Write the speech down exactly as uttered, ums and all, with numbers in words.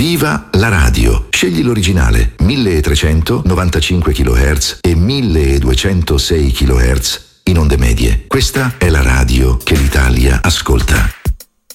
Viva la radio! Scegli l'originale milletrecentonovantacinque chilohertz e milleduecentosei chilohertz in onde medie. Questa è la radio che l'Italia ascolta.